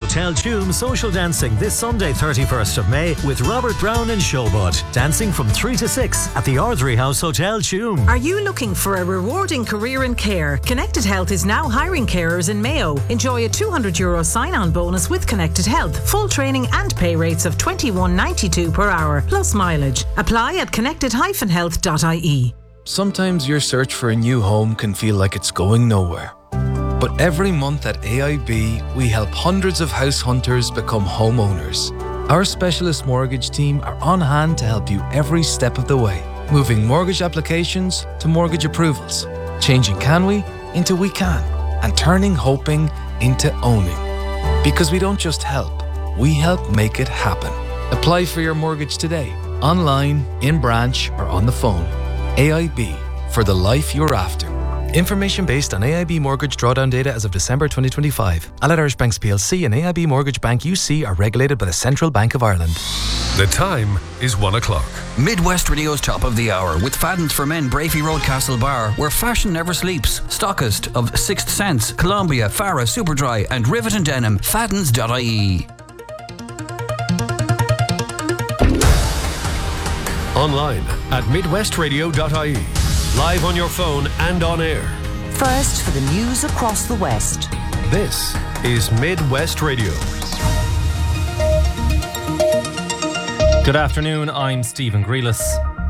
Hotel Tuam social dancing this Sunday 31st of May with Robert Brown and Showbud. Dancing from 3 to 6 at the Ardrey House Hotel Tuam. Are you looking for a rewarding career in care? Connected Health is now hiring carers in Mayo. Enjoy a €200 sign-on bonus with Connected Health. Full training and pay rates of $21.92 per hour plus mileage. Apply at connected-health.ie. Sometimes your search for a new home can feel like it's going nowhere. But every month at AIB, we help hundreds of house hunters become homeowners. Our specialist mortgage team are on hand to help you every step of the way, moving mortgage applications to mortgage approvals, changing can we into we can, and turning hoping into owning. Because we don't just help, we help make it happen. Apply for your mortgage today, online, in branch, or on the phone. AIB, for the life you're after. Information based on AIB mortgage drawdown data as of December 2025. Allied Irish Banks plc and AIB Mortgage Bank UC are regulated by the Central Bank of Ireland. The time is 1 o'clock. Midwest Radio's Top of the Hour with Faddens for Men, Brafey Road, Castlebar, where fashion never sleeps. Stockist of Sixth Sense, Columbia, Farah, Superdry and Rivet and Denim. Faddens.ie. Online at midwestradio.ie. Live on your phone and on air. First for the news across the West. This is Midwest Radio. Good afternoon, I'm Stephen Grealis.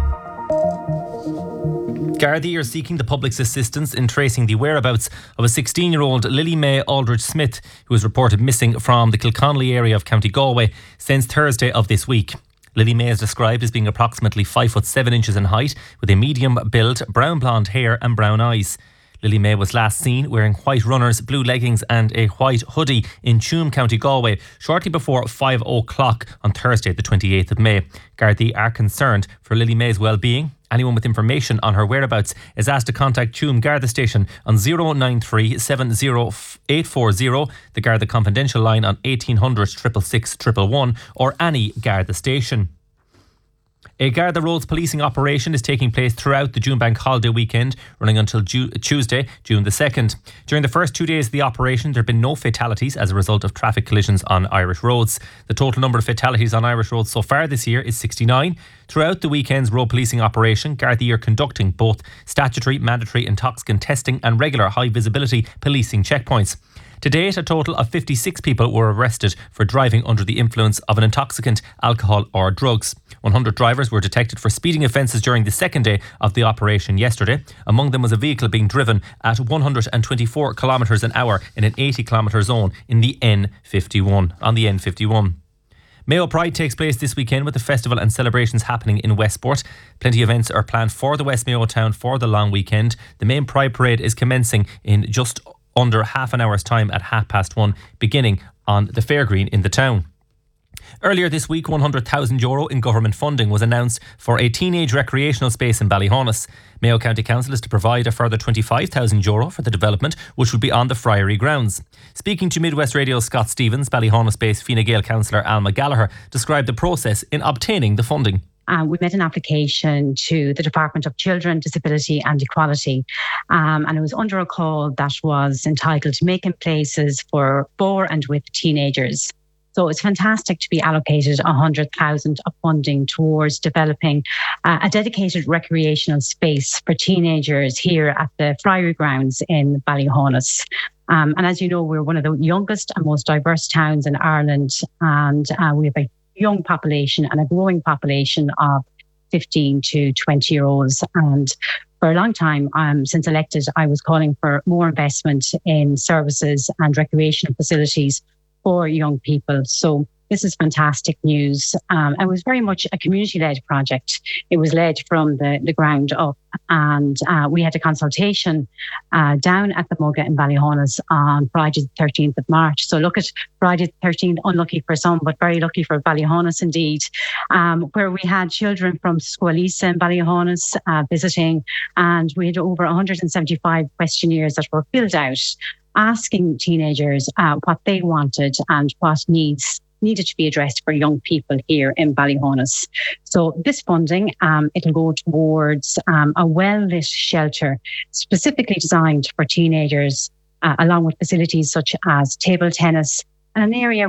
Gardaí are seeking the public's assistance in tracing the whereabouts of a 16-year-old Lily May Aldridge Smith, who was reported missing from the Kilconnelly area of County Galway since Thursday of this week. Lily May is described as being approximately 5'7" in height, with a medium build, brown blonde hair and brown eyes. Lily May was last seen wearing white runners, blue leggings and a white hoodie in Tuam, County Galway, shortly before 5 o'clock on Thursday, the 28th of May. Gardaí are concerned for Lily May's well-being. Anyone with information on her whereabouts is asked to contact Tuam Garda Station on 093 70840, the Garda Confidential line on 1800 666 111 or any Garda station. A Garda Roads policing operation is taking place throughout the June Bank holiday weekend, running until Tuesday, June the 2nd. During the first 2 days of the operation, there have been no fatalities as a result of traffic collisions on Irish roads. The total number of fatalities on Irish roads so far this year is 69. Throughout the weekend's road policing operation, Gardaí are conducting both statutory, mandatory intoxicant testing and regular high visibility policing checkpoints. To date, a total of 56 people were arrested for driving under the influence of an intoxicant, alcohol or drugs. 100 drivers were detected for speeding offences during the second day of the operation yesterday. Among them was a vehicle being driven at 124 kilometres an hour in an 80 kilometre zone on the N51. Mayo Pride takes place this weekend with the festival and celebrations happening in Westport. Plenty of events are planned for the West Mayo town for the long weekend. The main Pride parade is commencing in just under half an hour's time at £1:30, beginning on the Fairgreen in the town. Earlier this week, €100,000 in government funding was announced for a teenage recreational space in Ballyhonus. Mayo County Council is to provide a further €25,000 for the development, which will be on the Friary grounds. Speaking to Midwest Radio's Scott Stevens, Ballyhonus-based Fine Gael councillor Alma Gallagher described the process in obtaining the funding. We made an application to the Department of Children, Disability and Equality, and it was under a call that was entitled Making Places for and with Teenagers. So it's fantastic to be allocated 100,000 of funding towards developing a dedicated recreational space for teenagers here at the Friary grounds in Ballyhonus. And as you know, we're one of the youngest and most diverse towns in Ireland, and we have a young population and a growing population of 15 to 20-year-olds. And for a long time, since elected, I was calling for more investment in services and recreational facilities for young people. So this is fantastic news. It was very much a community-led project. It was led from the ground up, and we had a consultation down at the Mugga in Ballyhonus on Friday the 13th of March. So look at Friday the 13th, unlucky for some, but very lucky for Ballyhonus indeed, where we had children from Squalisa in Ballyhonus visiting, and we had over 175 questionnaires that were filled out, asking teenagers what they wanted and what needed to be addressed for young people here in Ballyhonus. So this funding, it'll go towards a well-lit shelter specifically designed for teenagers, along with facilities such as table tennis and an area